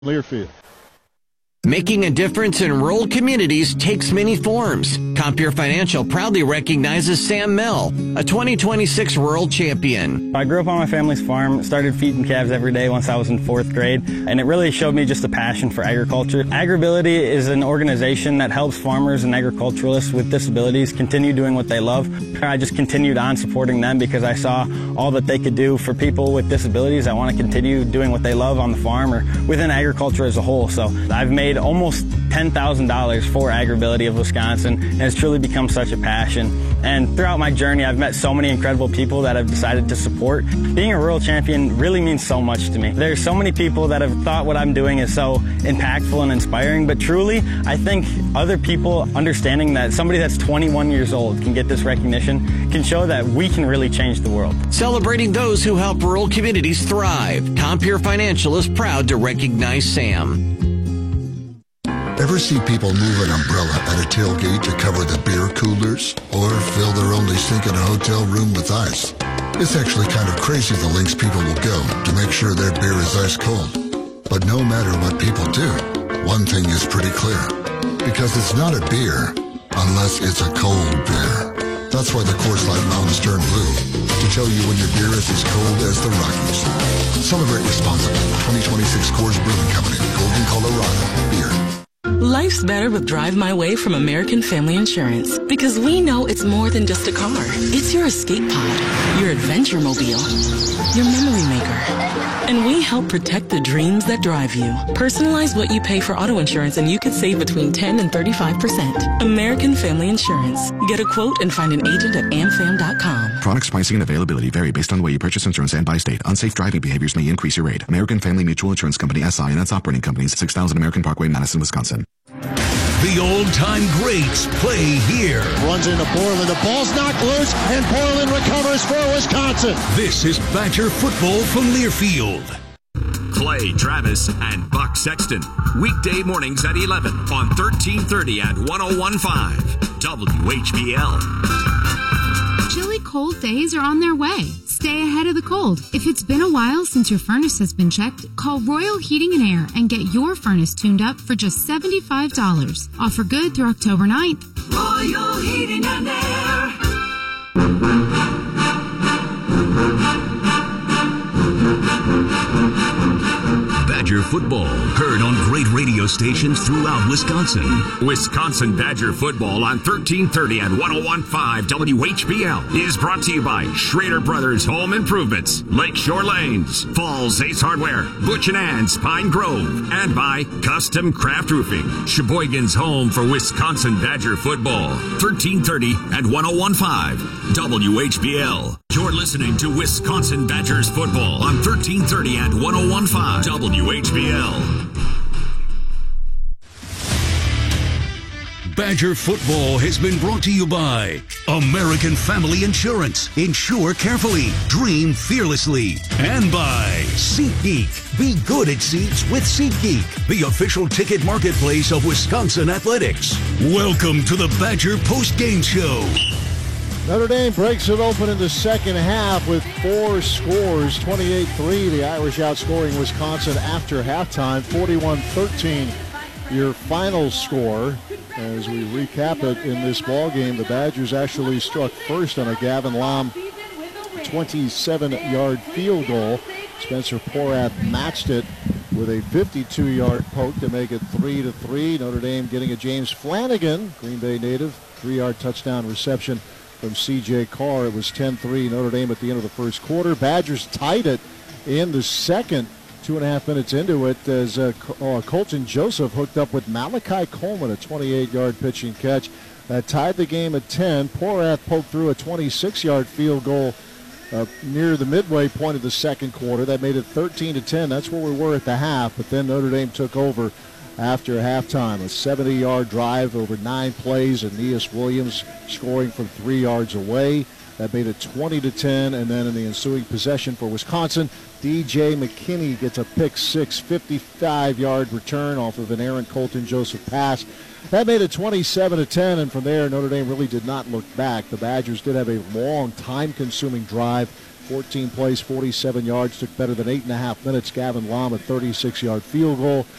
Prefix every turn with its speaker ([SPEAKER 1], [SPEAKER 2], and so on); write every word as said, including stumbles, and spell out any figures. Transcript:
[SPEAKER 1] Learfield.
[SPEAKER 2] Making a difference in rural communities takes many forms. Compeer Financial proudly recognizes Sam Mell, a twenty twenty-six rural champion.
[SPEAKER 3] I grew up on my family's farm, started feeding calves every day once I was in fourth grade, and it really showed me just a passion for agriculture. AgriBility is an organization that helps farmers and agriculturalists with disabilities continue doing what they love. I just continued on supporting them because I saw all that they could do for people with disabilities. I want to continue doing what they love on the farm or within agriculture as a whole. So I've made almost ten thousand dollars for AgriBility of Wisconsin, and it's truly become such a passion. And throughout my journey, I've met so many incredible people that I've decided to support. Being a rural champion really means so much to me. There's so many people that have thought what I'm doing is so impactful and inspiring, but truly, I think other people understanding that somebody that's twenty-one years old can get this recognition can show that we can really change the world.
[SPEAKER 2] Celebrating those who help rural communities thrive, Compeer Financial is proud to recognize Sam.
[SPEAKER 4] Ever see people move an umbrella at a tailgate to cover the beer coolers? Or fill their only sink in a hotel room with ice? It's actually kind of crazy the lengths people will go to make sure their beer is ice cold. But no matter what people do, one thing is pretty clear. Because it's not a beer unless it's a cold beer. That's why the Coors Light Mountains turn blue, to tell you when your beer is as cold as the Rockies. Celebrate responsibly. twenty twenty-six Coors Brewing Company, Golden, Colorado. Beer.
[SPEAKER 5] Life's better with Drive My Way from American Family Insurance, because we know it's more than just a car. It's your escape pod, your adventure mobile, your memory maker. And we help protect the dreams that drive you. Personalize what you pay for auto insurance and you could save between ten and thirty-five percent. American Family Insurance. Get a quote and find an agent at amfam dot com.
[SPEAKER 6] Products, pricing, and availability vary based on the way you purchase insurance and by state. Unsafe driving behaviors may increase your rate. American Family Mutual Insurance Company, S I and its operating companies, six thousand American Parkway, Madison, Wisconsin.
[SPEAKER 7] The old-time greats play here.
[SPEAKER 1] Runs into Portland. The ball's knocked loose, and Portland recovers for Wisconsin.
[SPEAKER 7] This is Badger football from Learfield.
[SPEAKER 8] Clay Travis and Buck Sexton. Weekday mornings at eleven on thirteen thirty and one oh one point five W H B L.
[SPEAKER 9] Chilly cold days are on their way. Stay ahead of the cold. If it's been a while since your furnace has been checked, call Royal Heating and Air and get your furnace tuned up for just seventy-five dollars. Offer good through October ninth.
[SPEAKER 10] Royal Heating and Air.
[SPEAKER 7] Badger football, heard on great radio stations throughout Wisconsin.
[SPEAKER 8] Wisconsin Badger football on thirteen thirty and one oh one point five W H B L is brought to you by Schrader Brothers Home Improvements, Lakeshore Lanes, Falls Ace Hardware, Butch and Ann's Pine Grove, and by Custom Craft Roofing, Sheboygan's home for Wisconsin Badger football, thirteen thirty and one oh one point five W H B L. You're listening to Wisconsin Badgers football on thirteen thirty and one oh one point five W H B L.
[SPEAKER 7] Badger football has been brought to you by American Family Insurance. Insure carefully, dream fearlessly. And by SeatGeek. Be good at seats with SeatGeek, the official ticket marketplace of Wisconsin athletics. Welcome to the Badger post-game show.
[SPEAKER 1] Notre Dame breaks it open in the second half with four scores, twenty-eight three. The Irish outscoring Wisconsin after halftime, forty-one thirteen. Your final score, as we recap it in this ballgame, the Badgers actually struck first on a Gavin Lom twenty-seven-yard field goal. Spencer Porath matched it with a fifty-two-yard poke to make it three to three. Notre Dame getting a James Flanagan, Green Bay native, three-yard touchdown reception from C J Carr. It was ten three Notre Dame at the end of the first quarter. Badgers tied it in the second, two and a half minutes into it, as uh, uh, Colton Joseph hooked up with Malachi Coleman, a twenty-eight-yard pitching catch. That tied the game at ten. Porath poked through a twenty-six-yard field goal uh, near the midway point of the second quarter. That made it thirteen to ten. That's where we were at the half, but then Notre Dame took over after halftime. A seventy-yard drive over nine plays, and Aeneas Williams scoring from three yards away. That made it twenty to ten, and then in the ensuing possession for Wisconsin, D J McKinney gets a pick six, fifty-five-yard return off of an errant Colton Joseph pass. That made it twenty-seven to ten, and from there, Notre Dame really did not look back. The Badgers did have a long, time-consuming drive, fourteen plays, forty-seven yards, took better than eight and a half minutes. Gavin Lom, a thirty-six-yard field goal.